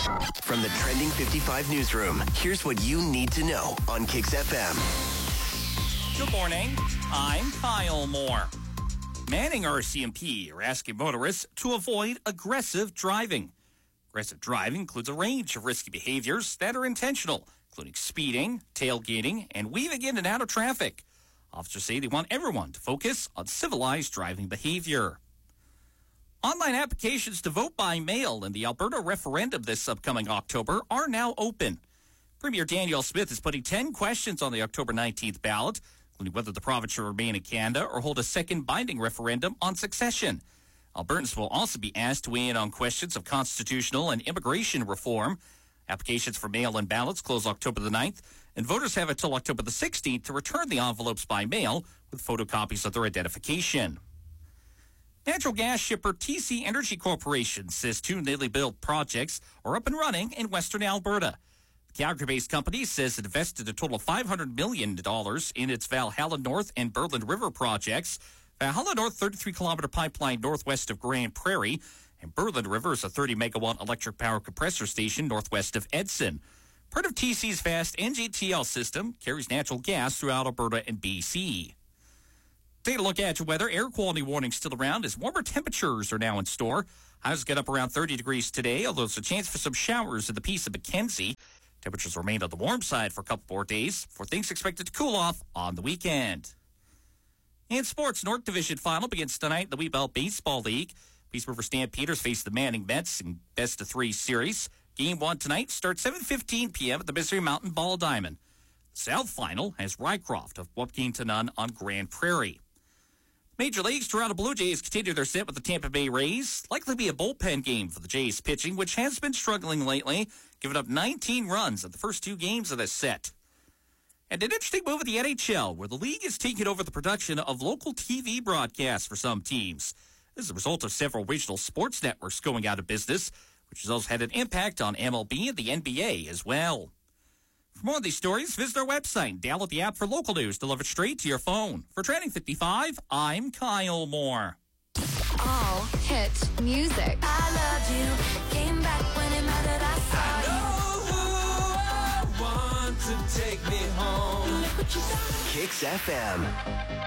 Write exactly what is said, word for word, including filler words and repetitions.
From the Trending fifty-five newsroom, here's what you need to know on Kicks F M. Good morning. I'm Kyle Moore. Manning R C M P are asking motorists to avoid aggressive driving. Aggressive driving includes a range of risky behaviors that are intentional, including speeding, tailgating, and weaving in and out of traffic. Officers say they want everyone to focus on civilized driving behavior. Online applications to vote by mail in the Alberta referendum this upcoming October are now open. Premier Danielle Smith is putting ten questions on the October nineteenth ballot, including whether the province should remain in Canada or hold a second binding referendum on succession. Albertans will also be asked to weigh in on questions of constitutional and immigration reform. Applications for mail-in ballots close October the ninth, and voters have until October the sixteenth to return the envelopes by mail with photocopies of their identification. Natural gas shipper T C Energy Corporation says two newly built projects are up and running in Western Alberta. The Calgary-based company says it invested a total of five hundred million dollars in its Valhalla North and Berland River projects. Valhalla North, thirty-three kilometer pipeline northwest of Grand Prairie, and Berland River is a thirty megawatt electric power compressor station northwest of Edson. Part of T C's vast N G T L system carries natural gas throughout Alberta and B C. Take a look at your weather. Air quality warning still around as warmer temperatures are now in store. Highs get up around thirty degrees today, although there's a chance for some showers in the Peace of Mackenzie. Temperatures remain on the warm side for a couple more days, for things expected to cool off on the weekend. In sports, North Division final begins tonight in the Wee Belt Baseball League. Peace River Stampeders face the Manning Mets in best of three series. Game one tonight starts seven fifteen p.m. at the Misery Mountain Ball Diamond. The South final has Rycroft of one game to none on Grand Prairie. Major Leagues, Toronto Blue Jays continue their set with the Tampa Bay Rays. Likely be a bullpen game for the Jays pitching, which has been struggling lately, giving up nineteen runs in the first two games of this set. And an interesting move at the N H L, where the league is taking over the production of local T V broadcasts for some teams. This is a result of several regional sports networks going out of business, which has also had an impact on M L B and the N B A as well. For more of these stories, visit our website and download the app for local news delivered straight to your phone. For Trending fifty-five, I'm Kyle Moore. All hit music. I loved you, came back when it mattered, I saw I know who I want to take me home. you. Look what you done. Kicks F M.